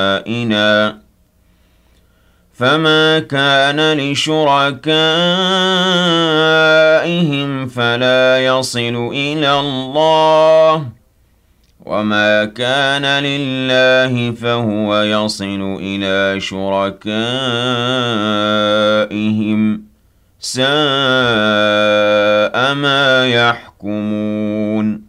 فما كان لشركائهم فلا يصل إلى الله وما كان لله فهو يصل إلى شركائهم ساء ما يحكمون